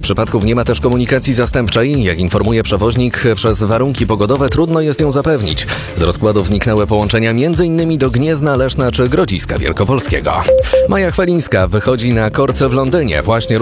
przypadków nie ma też komunikacji zastępczej. Jak informuje przewoźnik, przez warunki pogodowe trudno jest ją zapewnić. Z rozkładów zniknęły połączenia m.in. do Gniezna, Leszna czy Grodziska Wielkopolskiego. Maja Chwalińska wychodzi na korce w Londynie. Właśnie